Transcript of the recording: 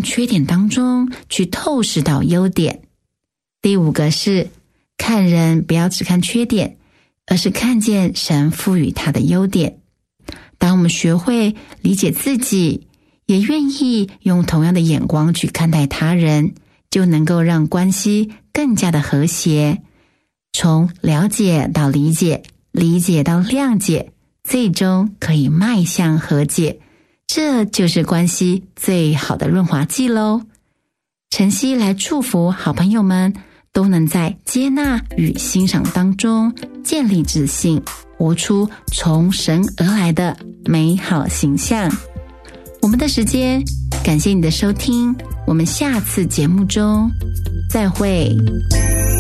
缺点当中去透视到优点。第5个是看人不要只看缺点，而是看见神赋予他的优点。当我们学会理解自己，也愿意用同样的眼光去看待他人，就能够让关系更加的和谐。从了解到理解，理解到谅解，最终可以迈向和解，这就是关系最好的润滑剂咯。晨曦来祝福好朋友们都能在接纳与欣赏当中建立自信，活出从神而来的美好形象。我们的时间，感谢你的收听，我们下次节目中再会。